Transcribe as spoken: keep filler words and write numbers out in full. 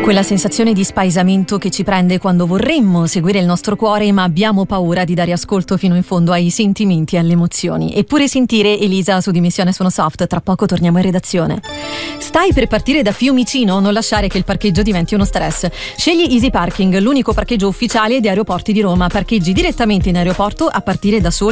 Quella sensazione di spaesamento che ci prende quando vorremmo seguire il nostro cuore ma abbiamo paura di dare ascolto fino in fondo ai sentimenti e alle emozioni. Eppure sentire Elisa su Dimissione Sono Soft, tra poco torniamo in redazione. Stai per partire da Fiumicino? Non lasciare che il parcheggio diventi uno stress. Scegli Easy Parking, l'unico parcheggio ufficiale di Aeroporti di Roma. Parcheggi direttamente in aeroporto a partire da solo